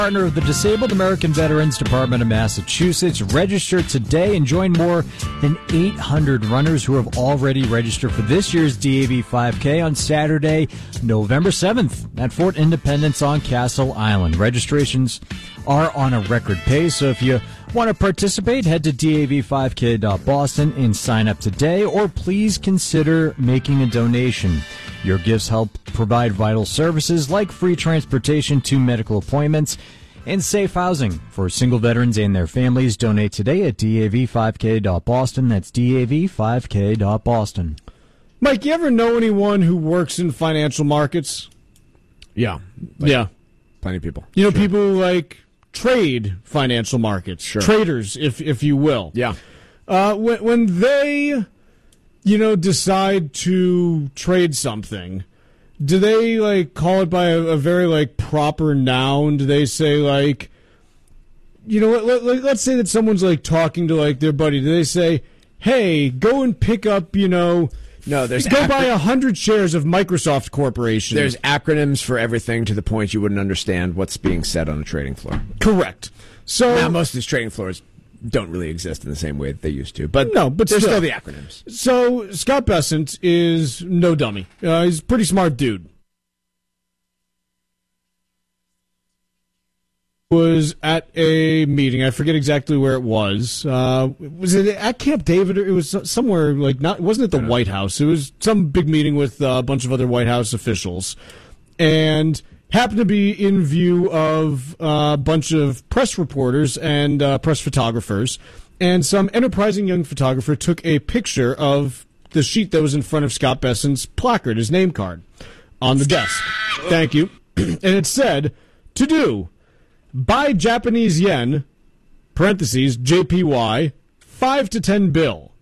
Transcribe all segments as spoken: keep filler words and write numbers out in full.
Partner of the Disabled American Veterans Department of Massachusetts. Register today and join more than eight hundred runners who have already registered for this year's D A V five K on Saturday, November seventh at Fort Independence on Castle Island. Registrations are on a record pace, so if you want to participate, head to D A V five K dot Boston and sign up today, or please consider making a donation. Your gifts help provide vital services like free transportation to medical appointments and safe housing for single veterans and their families. Donate today at D A V five K dot Boston. That's D A V five K dot Boston. Mike, you ever know anyone who works in financial markets? Yeah. Like, yeah. Plenty of people. You know, Sure. people who, like, trade financial markets. Sure. Traders, if if you will. Yeah. Uh, when, when they, you know, decide to trade something, do they, like, call it by a, a very, like, proper noun? Do they say, like, you know, let, let, let's say that someone's, like, talking to, like, their buddy. Do they say, hey, go and pick up, you know, No, there's go acro- buy a hundred shares of Microsoft Corporation? There's acronyms for everything to the point you wouldn't understand what's being said on a trading floor. Correct. So Now, most of these trading floors don't really exist in the same way that they used to. But No, but there's still. still the acronyms. So Scott Bessent is no dummy. Uh, he's a pretty smart dude. Was at a meeting. I forget exactly where it was. Uh, was it at Camp David? Or it was somewhere like not. It wasn't at the White House. It was some big meeting with uh, a bunch of other White House officials, and happened to be in view of uh, a bunch of press reporters and uh, press photographers. And some enterprising young photographer took a picture of the sheet that was in front of Scott Bessent's placard, his name card, on the desk. Thank you. And it said, to do, buy Japanese yen, parentheses, J P Y, five to ten bill.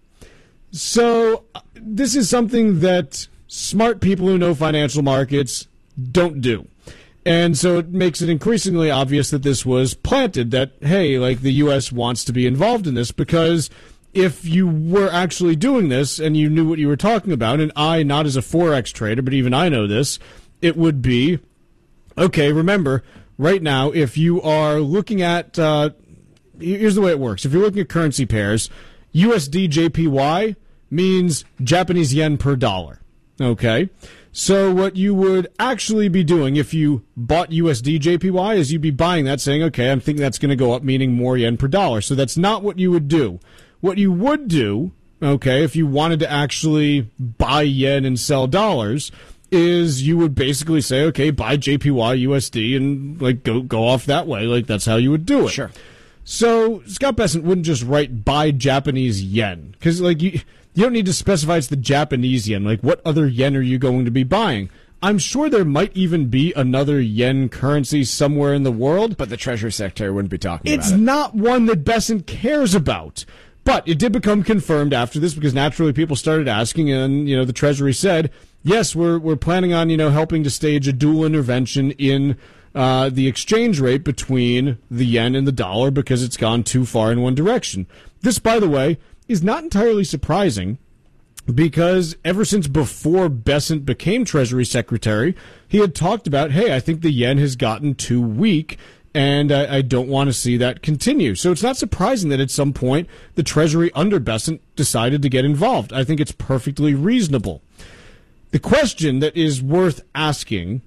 So uh, this is something that smart people who know financial markets don't do. And so it makes it increasingly obvious that this was planted, that, hey, like the U S wants to be involved in this, because if you were actually doing this and you knew what you were talking about, and I, not as a Forex trader, but even I know this, it would be, okay, remember, right now, if you are looking at, uh, here's the way it works. If you're looking at currency pairs, U S D J P Y means Japanese yen per dollar. Okay? So what you would actually be doing if you bought U S D J P Y is you'd be buying that saying, okay, I'm thinking that's going to go up, meaning more yen per dollar. So that's not what you would do. What you would do, okay, if you wanted to actually buy yen and sell dollars, is you would basically say, okay, buy J P Y U S D and like go go off that way. Like that's how you would do it. Sure. So Scott Bessent wouldn't just write buy Japanese yen, because like you you don't need to specify it's the Japanese yen. Like what other yen are you going to be buying? I'm sure there might even be another yen currency somewhere in the world, But the Treasury Secretary wouldn't be talking it's about it. not one that Bessent cares about. But it did become confirmed after this, because naturally people started asking, and you know the Treasury said, yes, we're we're planning on you know helping to stage a dual intervention in uh, the exchange rate between the yen and the dollar because it's gone too far in one direction. This, by the way, is not entirely surprising, because ever since before Bessent became Treasury Secretary, he had talked about, hey, I think the yen has gotten too weak, and I, I don't want to see that continue. So it's not surprising that at some point the Treasury under Bessent decided to get involved. I think it's perfectly reasonable. The question that is worth asking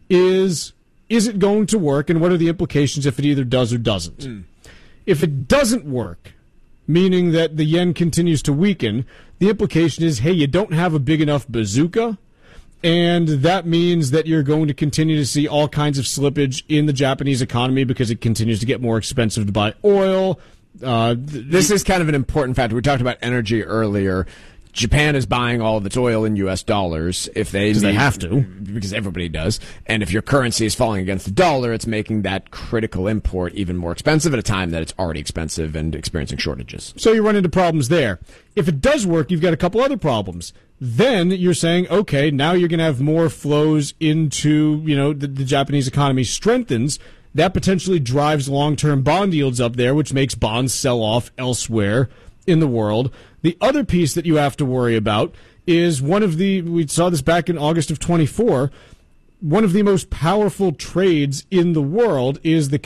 is, is it going to work, and what are the implications if it either does or doesn't? Mm. If it doesn't work, meaning that the yen continues to weaken, the implication is, hey, you don't have a big enough bazooka, and that means that you're going to continue to see all kinds of slippage in the Japanese economy because it continues to get more expensive to buy oil. Uh, th- This is kind of an important factor. We talked about energy earlier. Japan is buying all of its oil in U S dollars if they Because they need- have to. because everybody does. And if your currency is falling against the dollar, it's making that critical import even more expensive at a time that it's already expensive and experiencing shortages. So you run into problems there. If it does work, you've got a couple other problems. Then you're saying, okay, now you're going to have more flows into, you know, the, the Japanese economy strengthens. That potentially drives long-term bond yields up there, which makes bonds sell off elsewhere in the world. The other piece that you have to worry about is one of the, we saw this back in August of twenty-four, one of the most powerful trades in the world is the